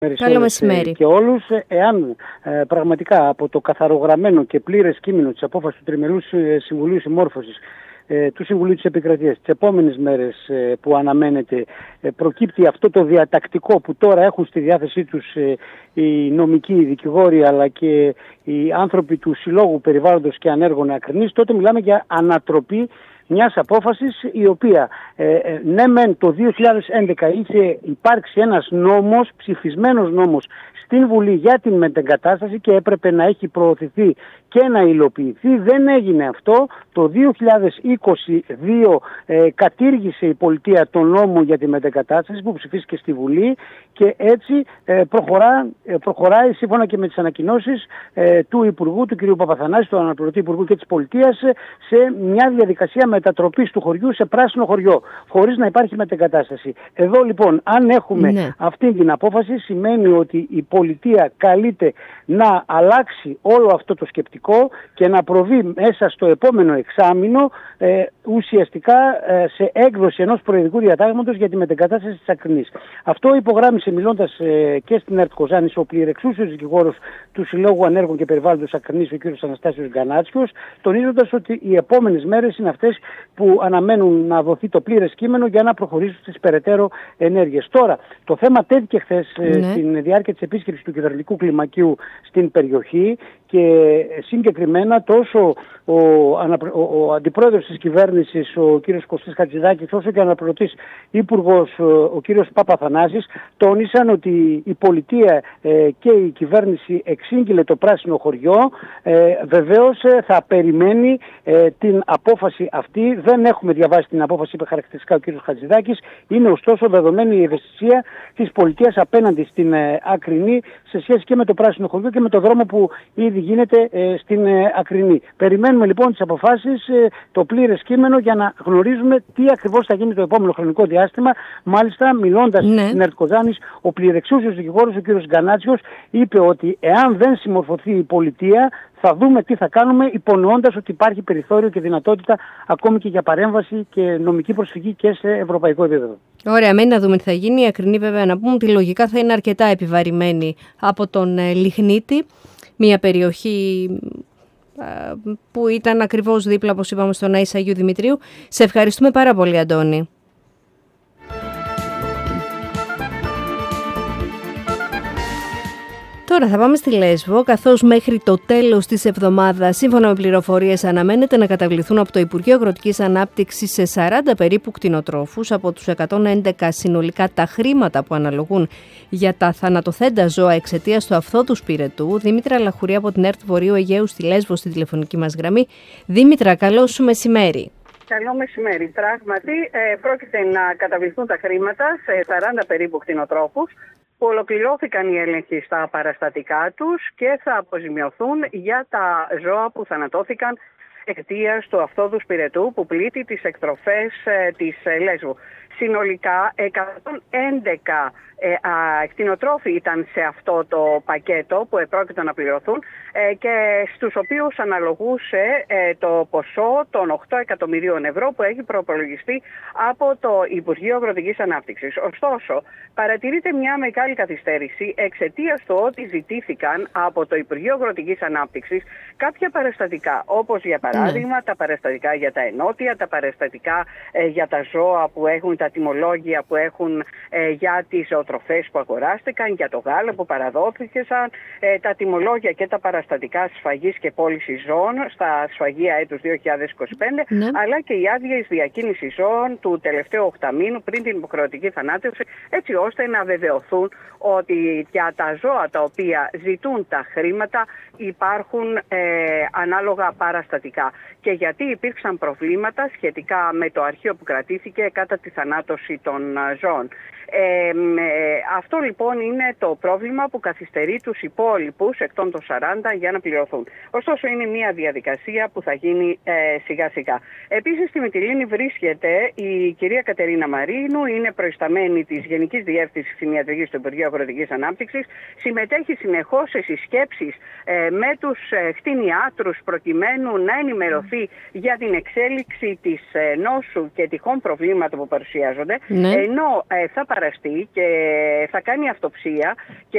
Καλό μεσημέρι. Και όλους, εάν πραγματικά από το καθαρογραμμένο και πλήρες κείμενο της απόφασης του Τριμερούς Συμβουλίου Συμμόρφωσης του Συμβουλίου της Επικρατείας τις επόμενες μέρες που αναμένεται προκύπτει αυτό το διατακτικό που τώρα έχουν στη διάθεσή τους οι νομικοί, οι δικηγόροι αλλά και οι άνθρωποι του Συλλόγου Περιβάλλοντος και Ανέργων Ακρινής, τότε μιλάμε για ανατροπή μιας απόφασης η οποία ναι μεν το 2011 είχε υπάρξει ένας νόμος, ψηφισμένος νόμος στην Βουλή για την μετεγκατάσταση και έπρεπε να έχει προωθηθεί και να υλοποιηθεί. Δεν έγινε αυτό. Το 2022 κατήργησε η πολιτεία τον νόμο για τη μετεγκατάσταση που ψηφίστηκε στη Βουλή και έτσι προχωράει σύμφωνα και με τις ανακοινώσεις του Υπουργού, του κ. Παπαθανάση, του Αναπληρωτή Υπουργού και της Πολιτείας, σε μια διαδικασία μετατροπής του χωριού σε πράσινο χωριό, χωρίς να υπάρχει μετεγκατάσταση. Εδώ λοιπόν, αν έχουμε αυτή την απόφαση, σημαίνει ότι η πολιτεία καλείται να αλλάξει όλο αυτό το σκεπτικό και να προβεί μέσα στο επόμενο εξάμηνο ουσιαστικά σε έκδοση ενός προεδρικού διατάγματος για τη μετεγκατάσταση της Ακρινής. Αυτό υπογράμμισε μιλώντας και στην ΕΡΤ Κοζάνης ο πληρεξούσιος δικηγόρος του Συλλόγου Ανέργων και Περιβάλλοντος Ακρινής, ο κ. Αναστάσιος Γκανάτσιος, τονίζοντας ότι οι επόμενες μέρες είναι αυτές που αναμένουν να δοθεί το πλήρες κείμενο για να προχωρήσουν στις περαιτέρω ενέργειες. Τώρα, το θέμα τέθηκε χθες στην διάρκεια της επίσκεψης του κυβερνητικού κλιμακίου στην περιοχή και συγκεκριμένα τόσο ο αντιπρόεδρος της κυβέρνησης, ο κ. Κωστής Χατζηδάκης, όσο και ο αναπληρωτής υπουργός, ο κ. Παπαθανάσης, τόνισαν ότι η πολιτεία και η κυβέρνηση εξήγηλε το πράσινο χωριό. Βεβαίως θα περιμένει την απόφαση αυτή. Δεν έχουμε διαβάσει την απόφαση, είπε χαρακτηριστικά ο κ. Χατζηδάκης. Είναι ωστόσο δεδομένη η ευαισθησία της πολιτείας απέναντι στην Ακρινή σε σχέση και με το πράσινο χωριό και με το δρόμο που ήδη γίνεται στην Ακρινή. Περιμένουμε λοιπόν τις αποφάσεις, το πλήρες κείμενο για να γνωρίζουμε τι ακριβώς θα γίνει το επόμενο χρονικό διάστημα. Μάλιστα, μιλώντας στην ΕΡΤ Κοζάνης, ο πληρεξούσιος δικηγόρος, ο κ. Γκανάτσιος, είπε ότι εάν δεν συμμορφωθεί η πολιτεία, θα δούμε τι θα κάνουμε, υπονοώντας ότι υπάρχει περιθώριο και δυνατότητα ακόμη και για παρέμβαση και νομική προσφυγή και σε ευρωπαϊκό επίπεδο. Ωραία, μένει να δούμε τι θα γίνει. Η Ακρινή, βέβαια, να πούμε ότι λογικά θα είναι αρκετά επιβαρημένη από τον Λιχνίτη, μια περιοχή που ήταν ακριβώς δίπλα, όπως είπαμε, στον Άης Αγίου Δημητρίου. Σε ευχαριστούμε πάρα πολύ, Αντώνη. Τώρα θα πάμε στη Λέσβο, καθώς μέχρι το τέλος της εβδομάδας, σύμφωνα με πληροφορίες, αναμένεται να καταβληθούν από το Υπουργείο Αγροτικής Ανάπτυξης σε 40 περίπου κτηνοτρόφους από τους 111 συνολικά τα χρήματα που αναλογούν για τα θανατοθέντα ζώα εξαιτίας του αυθόδου πυρετού. Δήμητρα Λαχουρία από την ΕΡΤ Βορείου Αιγαίου στη Λέσβο, στη τηλεφωνική μας γραμμή. Δήμητρα, καλό σου μεσημέρι. Καλό μεσημέρι. Πράγματι, πρόκειται να καταβληθούν τα χρήματα σε 40 περίπου κτηνοτρόφους που ολοκληρώθηκαν οι έλεγχοι στα παραστατικά τους και θα αποζημιωθούν για τα ζώα που θανατώθηκαν εξαιτίας του αυθόδους πυρετού που πλήττει τις εκτροφές της Λέσβου. Συνολικά 111 κτηνοτρόφοι ήταν σε αυτό το πακέτο που επρόκειτο να πληρωθούν και στους οποίους αναλογούσε το ποσό των 8 εκατομμυρίων ευρώ που έχει προπολογιστεί από το Υπουργείο Αγροτικής Ανάπτυξης. Ωστόσο, παρατηρείται μια μεγάλη καθυστέρηση εξαιτίας του ότι ζητήθηκαν από το Υπουργείο Αγροτικής Ανάπτυξης κάποια παραστατικά, όπως για παράδειγμα τα παραστατικά για τα ενότια, τα παραστατικά για τα ζώα που έχουν, τα τιμολόγια που έχουν για τις ζωοτροφές που αγοράστηκαν, για το γάλα που παραδόθηκαν, τα τιμολόγια και τα παραστατικά σφαγής και πώλησης ζώων στα σφαγεία έτους 2025, αλλά και οι άδειες διακίνησης ζώων του τελευταίου οκταμήνου πριν την υποχρεωτική θανάτωση, έτσι ώστε να βεβαιωθούν ότι για τα ζώα τα οποία ζητούν τα χρήματα υπάρχουν ανάλογα παραστατικά. Και γιατί υπήρξαν προβλήματα σχετικά με το αρχείο που κρατήθηκε κατά τη θανάτωση των ζώων. Αυτό λοιπόν είναι το πρόβλημα που καθυστερεί τους υπόλοιπους εκ των 40 για να πληρωθούν. Ωστόσο είναι μια διαδικασία που θα γίνει σιγά σιγά. Επίσης στη Μυτιλήνη βρίσκεται η κυρία Κατερίνα Μαρίνου, είναι προϊσταμένη της Γενικής Διεύθυνσης Κτηνιατρικής του Υπουργείου Αγροτικής Ανάπτυξης, συμμετέχει συνεχώς σε συσκέψεις με τους κτηνιάτρους προκειμένου να ενημερωθεί για την εξέλιξη της νόσου και τυχόν προβλήματα που παρουσιάζονται, ενώ θα παραστεί και θα κάνει αυτοψία και